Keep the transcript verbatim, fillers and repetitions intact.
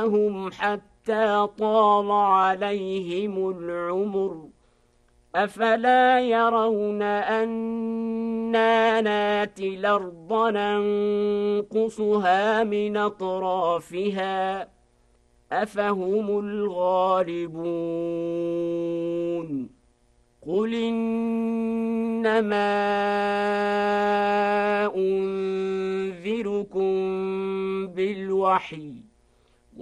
معهم حتى طال عليهم العمر أفلا يرون أنا ناتي الأرض ننقصها من أطرافها أفهم الغالبون قل إنما أنذركم بالوحي